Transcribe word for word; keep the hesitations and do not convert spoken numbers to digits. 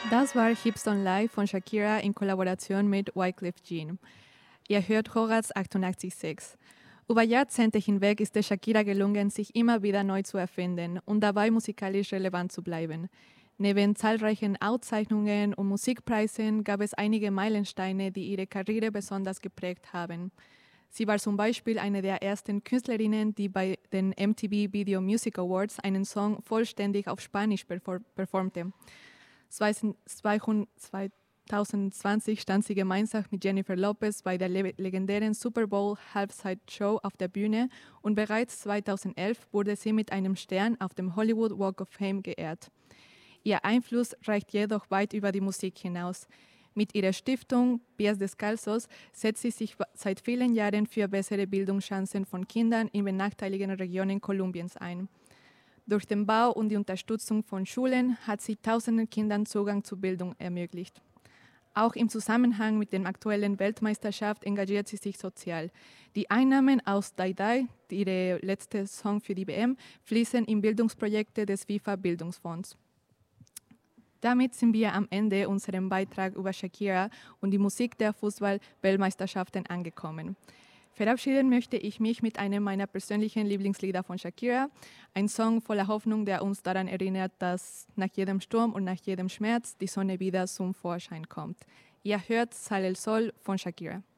Das war Hips Don't Lie von Shakira in Kollaboration mit Wyclef Jean. Ihr hört Horaz achtundachtzig Komma sechs. Über Jahrzehnte hinweg ist es Shakira gelungen, sich immer wieder neu zu erfinden und dabei musikalisch relevant zu bleiben. Neben zahlreichen Auszeichnungen und Musikpreisen gab es einige Meilensteine, die ihre Karriere besonders geprägt haben. Sie war zum Beispiel eine der ersten Künstlerinnen, die bei den M T V Video Music Awards einen Song vollständig auf Spanisch perfor- performte. zweitausendzwanzig stand sie gemeinsam mit Jennifer Lopez bei der le legendären Super Bowl Halftime Show auf der Bühne und bereits zweitausendelf wurde sie mit einem Stern auf dem Hollywood Walk of Fame geehrt. Ihr Einfluss reicht jedoch weit über die Musik hinaus. Mit ihrer Stiftung Pies Descalzos setzt sie sich seit vielen Jahren für bessere Bildungschancen von Kindern in benachteiligten Regionen Kolumbiens ein. Durch den Bau und die Unterstützung von Schulen hat sie tausenden Kindern Zugang zu Bildung ermöglicht. Auch im Zusammenhang mit der aktuellen Weltmeisterschaft engagiert sie sich sozial. Die Einnahmen aus Dai Dai, ihre letzte Song für die W M, fließen in Bildungsprojekte des FIFA-Bildungsfonds. Damit sind wir am Ende unserem Beitrag über Shakira und die Musik der Fußball-Weltmeisterschaften angekommen. Verabschieden möchte ich mich mit einem meiner persönlichen Lieblingslieder von Shakira, ein Song voller Hoffnung, der uns daran erinnert, dass nach jedem Sturm und nach jedem Schmerz die Sonne wieder zum Vorschein kommt. Ihr hört Sale el Sol von Shakira.